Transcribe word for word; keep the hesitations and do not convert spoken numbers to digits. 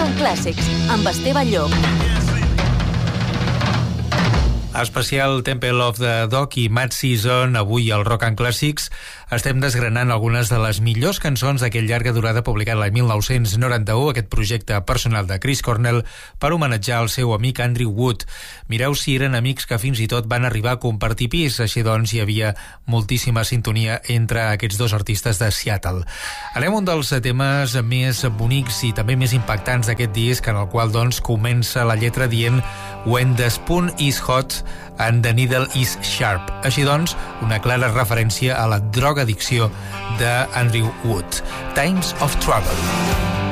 and Classics, amb Esteve Llop. Especial Temple of the Dog i Mad Season. Avui al Rock and Classics estem desgranant algunes de les millors cançons d'aquell llarga durada publicat l'any mil nou-cents noranta-u, aquest projecte personal de Chris Cornell per homenatjar el seu amic Andrew Wood. Mireu si eren amics que fins i tot van arribar a compartir pis, així doncs hi havia moltíssima sintonia entre aquests dos artistes de Seattle. Anem a un dels temes més bonics i també més impactants d'aquest disc, en el qual doncs comença la lletra dient When the spoon is hot and the needle is sharp. Així doncs, una clara referència a la drogadicció d'Andrew Wood. Times of Trouble.